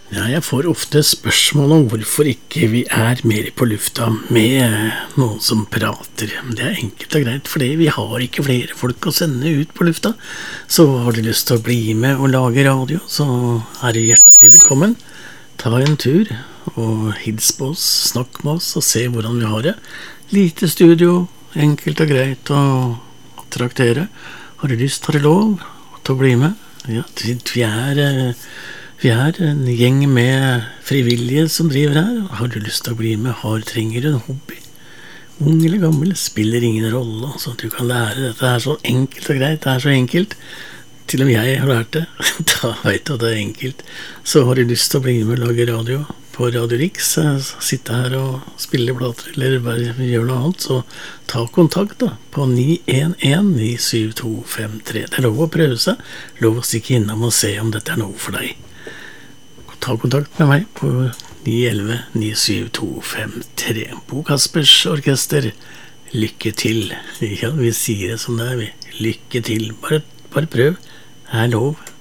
Ja, jeg får ofte spørsmål om hvorfor ikke vi er mer på lufta med noen som prater. Det er enkelt og greit, fordi vi har ikke flere folk å sende ut på lufta. Så har du lyst til å bli med og lage radio, så er du hjertelig velkommen. Ta en tur og hils på oss, snakk med oss og se hvordan vi har det. Lite studio, enkelt og greit å traktere. Har du lyst, har du lov til å bli med? Ja, vi er en gjeng med frivillige som driver her. Har du lyst til å bli med? Trenger du en hobby? Ung eller gammel, spiller ingen rolle. Så du kan lære dette her så enkelt og greit. Det er så enkelt. Til og med jeg har lært det. Da vet du at det er enkelt. Så har du lyst til å bli med og lage radio på Radio Rix, sitte her og spille plater eller bare gjøre noe annet, så ta kontakt da på 911-97253. Det er lov å prøve seg, lov å stikke innom og se om dette er noe for deg. Ta kontakt med meg på 911-97253. Bo Kaspers Orkester, lykke til. Ja, vi sier det som det er, vi. Lykke til. Bare prøv. Det er lov.